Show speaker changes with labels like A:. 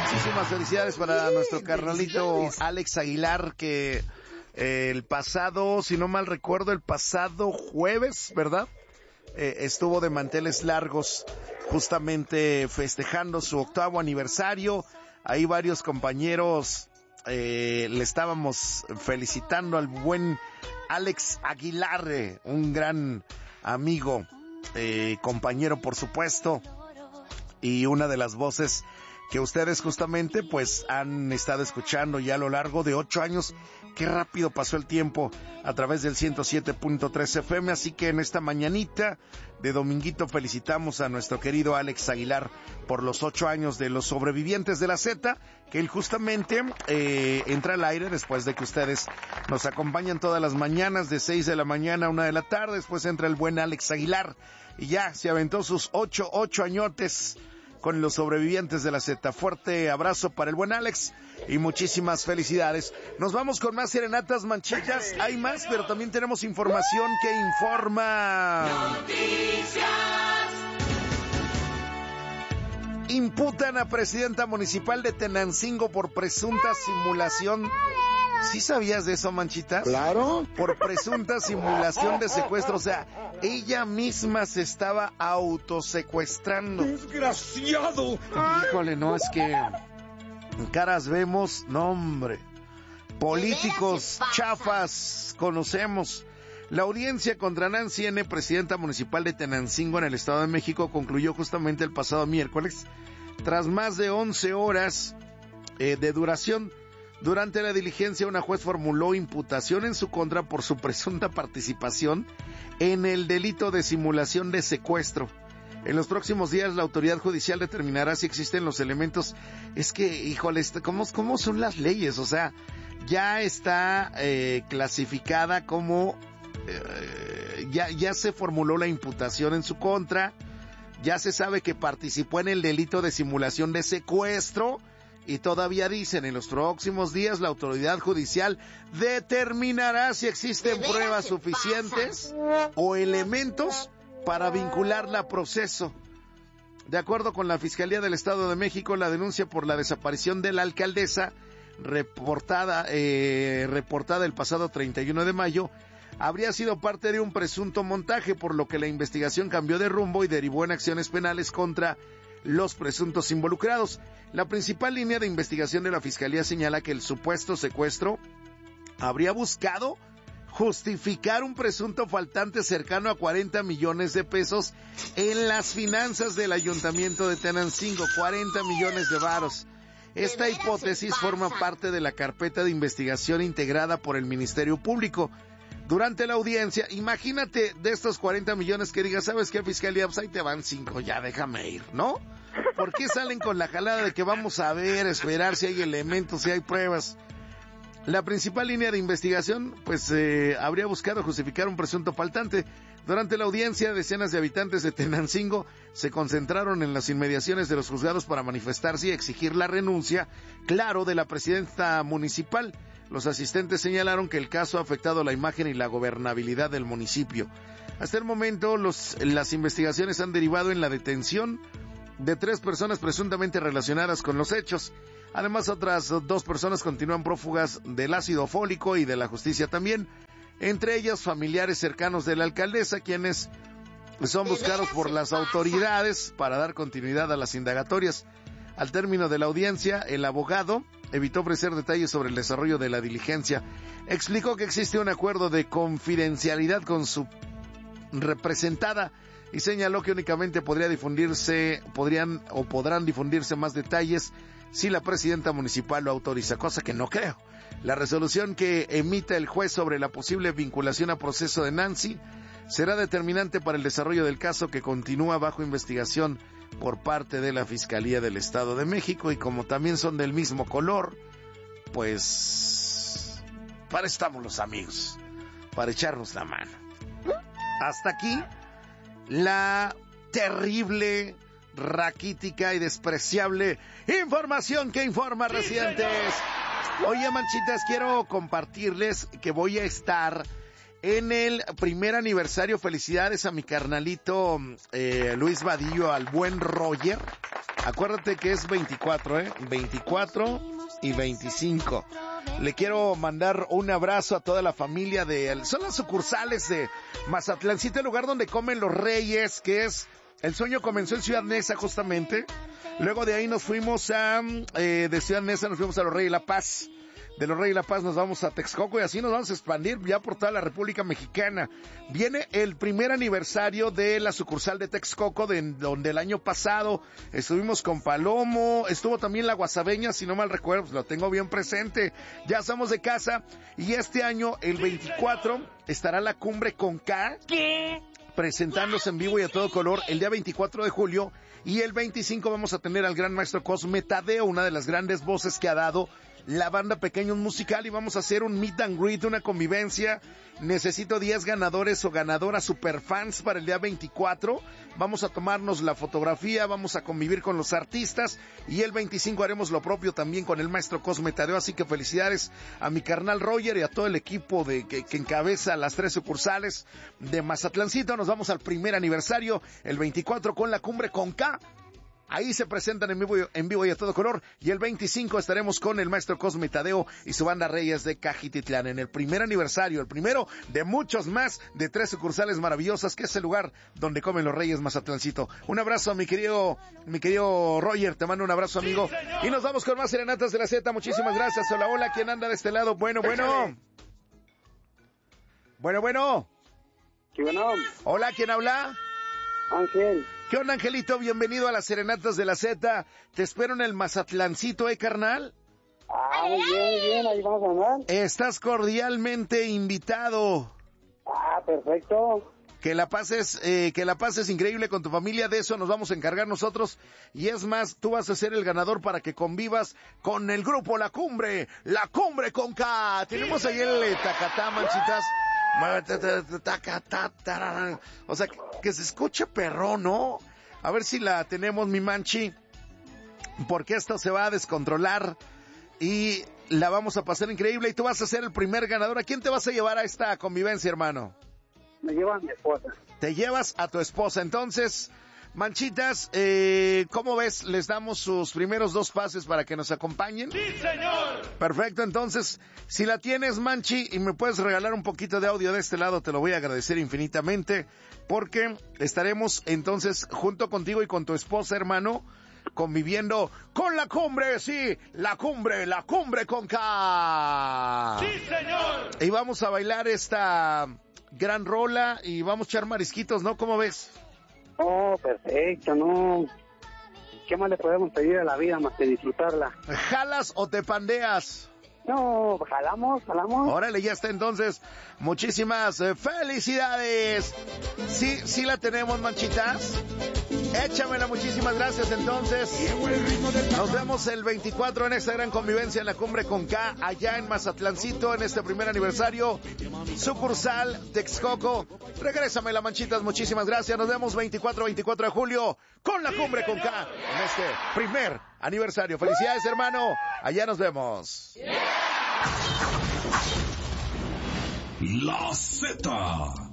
A: Muchísimas felicidades para nuestro carnalito Alex Aguilar, que el pasado, si no mal recuerdo, el pasado jueves, ¿verdad? Estuvo de manteles largos justamente festejando su 8º aniversario. Ahí varios compañeros le estábamos felicitando al buen Alex Aguilar, un gran amigo, compañero por supuesto, y una de las voces que ustedes justamente pues han estado escuchando ya a lo largo de 8 años. Qué rápido pasó el tiempo a través del 107.3 FM, así que en esta mañanita de dominguito felicitamos a nuestro querido Alex Aguilar por los 8 años de Los Sobrevivientes de la Z, que él justamente entra al aire después de que ustedes nos acompañan todas las mañanas de 6 de la mañana a 1 de la tarde. Después entra el buen Alex Aguilar y ya se aventó sus 8 añotes con Los Sobrevivientes de la Z. Fuerte abrazo para el buen Alex y muchísimas felicidades. Nos vamos con más serenatas manchitas. Hay más, pero también tenemos información que informa. Noticias. Imputan a presidenta municipal de Tenancingo por presunta simulación. ¿Sí sabías de eso, Manchitas?
B: Claro.
A: Por presunta simulación de secuestro. O sea, ella misma se estaba autosecuestrando.
B: ¡Desgraciado!
A: Híjole, no, es que caras vemos, no hombre. Políticos chafas conocemos. La audiencia contra Nancy N., presidenta municipal de Tenancingo en el Estado de México, concluyó justamente el pasado miércoles, tras más de 11 horas de duración. Durante la diligencia, una juez formuló imputación en su contra por su presunta participación en el delito de simulación de secuestro. En los próximos días, la autoridad judicial determinará si existen los elementos. Es que, híjole, ¿cómo son las leyes? O sea, ya está clasificada como... ya se formuló la imputación en su contra. Ya se sabe que participó en el delito de simulación de secuestro. Y todavía dicen, en los próximos días la autoridad judicial determinará si existen pruebas suficientes o elementos para vincularla a proceso. De acuerdo con la Fiscalía del Estado de México, la denuncia por la desaparición de la alcaldesa, reportada el pasado 31 de mayo, habría sido parte de un presunto montaje, por lo que la investigación cambió de rumbo y derivó en acciones penales contra los presuntos involucrados. La principal línea de investigación de la Fiscalía señala que el supuesto secuestro habría buscado justificar un presunto faltante cercano a 40 millones de pesos en las finanzas del Ayuntamiento de Tenancingo, 40 millones de varos. Esta hipótesis forma parte de la carpeta de investigación integrada por el Ministerio Público. Durante la audiencia, imagínate de estos 40 millones que digas, ¿sabes qué, Fiscalía? Pues ahí te van 5, ya déjame ir, ¿no? ¿Por qué salen con la jalada de que vamos a ver, esperar si hay elementos, si hay pruebas? La principal línea de investigación, pues, habría buscado justificar un presunto faltante. Durante la audiencia, decenas de habitantes de Tenancingo se concentraron en las inmediaciones de los juzgados para manifestarse y exigir la renuncia, claro, de la presidenta municipal. Los asistentes señalaron que el caso ha afectado la imagen y la gobernabilidad del municipio. Hasta el momento, las investigaciones han derivado en la detención de 3 personas presuntamente relacionadas con los hechos. Además, otras 2 personas continúan prófugas del ácido fólico y de la justicia también, entre ellas familiares cercanos de la alcaldesa, quienes son buscados por las autoridades para dar continuidad a las indagatorias. Al término de la audiencia, el abogado evitó ofrecer detalles sobre el desarrollo de la diligencia. Explicó que existe un acuerdo de confidencialidad con su representada y señaló que únicamente podrán difundirse más detalles si la presidenta municipal lo autoriza, cosa que no creo. La resolución que emita el juez sobre la posible vinculación a proceso de Nancy será determinante para el desarrollo del caso, que continúa bajo investigación por parte de la Fiscalía del Estado de México, y como también son del mismo color, pues para estamos los amigos, para echarnos la mano. Hasta aquí la terrible, raquítica y despreciable información que informa Residentes. Oye, manchitas, quiero compartirles que voy a estar en el primer aniversario. Felicidades a mi carnalito Luis Vadillo, al buen Roger. Acuérdate que es 24, 24 y 25. Le quiero mandar un abrazo a toda la familia son las sucursales de Mazatlancito, el lugar donde comen los reyes, que es, el sueño comenzó en Ciudad Neza justamente. Luego de ahí nos fuimos de Ciudad Neza nos fuimos a los Reyes de La Paz. De los Reyes de La Paz nos vamos a Texcoco y así nos vamos a expandir ya por toda la República Mexicana. Viene el primer aniversario de la sucursal de Texcoco, donde el año pasado estuvimos con Palomo, estuvo también la Guasabeña, si no mal recuerdo, pues lo tengo bien presente. Ya estamos de casa y este año, el 24, estará la Cumbre con K. ¿Qué? Presentándose en vivo y a todo color el día 24 de julio, y el 25 vamos a tener al gran maestro Cosme Tadeo, una de las grandes voces que ha dado la banda Pequeños Musical, y vamos a hacer un meet and greet, una convivencia. Necesito 10 ganadores o ganadoras superfans para el día 24. Vamos a tomarnos la fotografía, vamos a convivir con los artistas, y el 25 haremos lo propio también con el maestro Cosme Tadeo. Así que felicidades a mi carnal Roger y a todo el equipo que encabeza las 3 sucursales de Mazatlancito. Nos vamos al primer aniversario, el 24 con la Cumbre con K. Ahí se presentan en vivo y a todo color, y el 25 estaremos con el maestro Cosme Tadeo y su banda Reyes de Cajititlán en el primer aniversario, el primero de muchos más, de 3 sucursales maravillosas, que es el lugar donde comen los Reyes Mazatlancito. Un abrazo a mi querido Roger, te mando un abrazo, amigo, y nos vamos con más serenatas de la Z. Muchísimas gracias. Hola, hola, ¿quién anda de este lado? Bueno.
B: ¿Qué bueno?
A: Hola, ¿quién habla?
B: Ángel.
A: ¿Qué onda, Angelito? Bienvenido a las Serenatas de la Z. Te espero en el Mazatlancito, carnal.
B: Muy bien, ahí vamos a andar.
A: Estás cordialmente invitado.
B: Perfecto.
A: Que la pases increíble con tu familia, de eso nos vamos a encargar nosotros. Y es más, tú vas a ser el ganador para que convivas con el grupo La Cumbre con K. Tenemos ahí el tacatá, manchitas. O sea, que se escuche perrón, ¿no? A ver si la tenemos, mi manchi, porque esto se va a descontrolar y la vamos a pasar increíble, y tú vas a ser el primer ganador. ¿A quién te vas a llevar a esta convivencia, hermano?
B: Me llevo a mi esposa.
A: Te llevas a tu esposa. Entonces, manchitas, ¿cómo ves? ¿Les damos sus primeros 2 pases para que nos acompañen?
C: ¡Sí, señor!
A: Perfecto, entonces, si la tienes, Manchi, y me puedes regalar un poquito de audio de este lado, te lo voy a agradecer infinitamente, porque estaremos entonces junto contigo y con tu esposa, hermano, conviviendo con la cumbre, sí, la cumbre con K.
C: ¡Sí, señor!
A: Y vamos a bailar esta gran rola y vamos a echar marisquitos, ¿no? ¿Cómo ves?
B: Perfecto, ¿no? ¿Qué más le podemos pedir a la vida más que disfrutarla?
A: ¿Jalas o te pandeas?
B: No, jalamos.
A: Órale, ya está entonces. Muchísimas felicidades. Sí la tenemos, manchitas. Échamela, muchísimas gracias. Entonces, nos vemos el 24 en esta gran convivencia en la Cumbre con K, allá en Mazatlancito, en este primer aniversario, sucursal Texcoco. Regrésamela, manchitas, muchísimas gracias. Nos vemos 24 de julio con la Cumbre con K en este primer aniversario. Felicidades, hermano. Allá nos vemos.
D: La Z.